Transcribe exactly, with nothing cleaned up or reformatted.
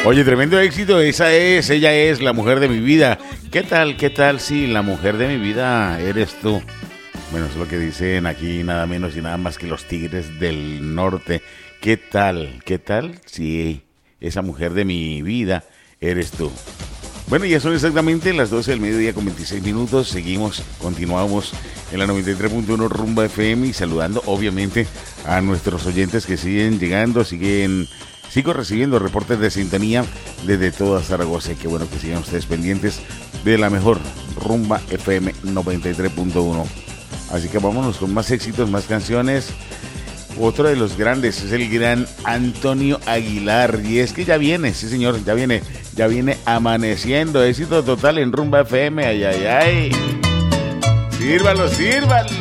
Oye, tremendo éxito, esa es, ella es la mujer de mi vida. ¿Qué tal, qué tal? Sí, la mujer de mi vida eres tú. Bueno, eso es lo que dicen aquí nada menos y nada más que los Tigres del Norte. ¿Qué tal, qué tal? Sí, esa mujer de mi vida eres tú. Bueno, ya son exactamente las doce del mediodía con veintiséis minutos. Seguimos, continuamos en la noventa y tres punto uno Rumba F M y saludando obviamente a nuestros oyentes que siguen llegando, siguen, sigo recibiendo reportes de sintonía desde toda Zaragoza. Qué bueno que sigan ustedes pendientes de la mejor Rumba F M noventa y tres punto uno. Así que vámonos con más éxitos, más canciones. Otro de los grandes es el gran Antonio Aguilar. Y es que ya viene, sí señor, ya viene, ya viene amaneciendo. Éxito total en Rumba F M, ay, ay, ay. Sírvalo, sírvalo.